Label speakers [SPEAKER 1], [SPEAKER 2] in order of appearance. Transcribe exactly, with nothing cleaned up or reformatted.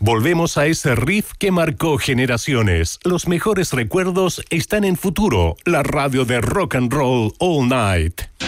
[SPEAKER 1] Volvemos a ese riff que marcó generaciones. Los mejores recuerdos están en Futuro, la radio de rock and roll all night.